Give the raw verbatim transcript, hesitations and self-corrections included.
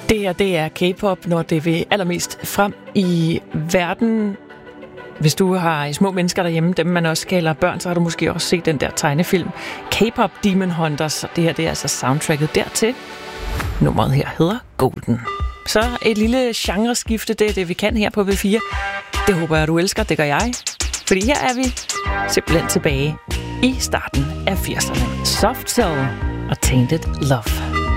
Det her, det er K-pop, når det vil allermest frem i verden. Hvis du har små mennesker derhjemme, dem man også kalder børn, så har du måske også set den der tegnefilm K-pop Demon Hunters. Det her, det er altså soundtracket dertil. Nummeret her hedder Golden. Så et lille genreskifte, det er det, vi kan her på V fire. Det håber jeg, du elsker, det gør jeg. Fordi her er vi simpelthen tilbage i starten af firserne. Soft Cell og Tainted Love.